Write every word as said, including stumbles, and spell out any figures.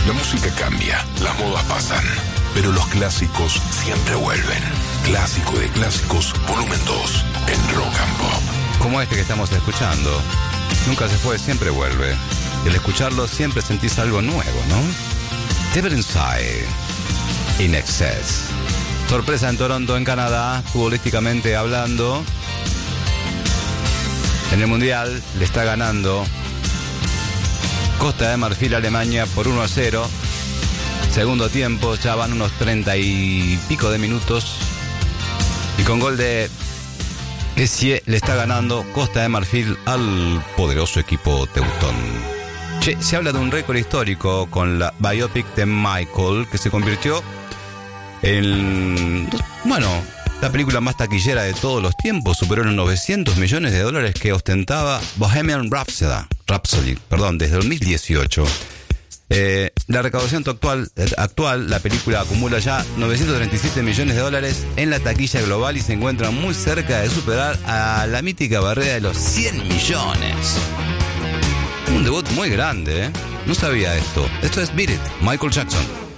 La música cambia, las modas pasan, pero los clásicos siempre vuelven. Clásico de clásicos, volumen dos, en Rock and Pop. Como este que estamos escuchando. Nunca se fue, siempre vuelve. Y al escucharlo siempre sentís algo nuevo, ¿no? Devil Inside, In Excess. Sorpresa en Toronto, en Canadá, futbolísticamente hablando. En el Mundial le está ganando Costa de Marfil a Alemania por uno a cero. Segundo tiempo, ya van unos treinta y pico de minutos. Y con gol de Kessie le está ganando Costa de Marfil al poderoso equipo teutón. Che, se habla de un récord histórico con la biopic de Michael, que se convirtió en, bueno, la película más taquillera de todos los tiempos. Superó los novecientos millones de dólares que ostentaba Bohemian Rhapsody, Rhapsody perdón, desde dos mil dieciocho. Eh, la recaudación actual, actual, la película acumula ya novecientos treinta y siete millones de dólares en la taquilla global y se encuentra muy cerca de superar a la mítica barrera de los cien millones. Un debut muy grande, ¿eh? No sabía esto. Esto es Beat It, Michael Jackson.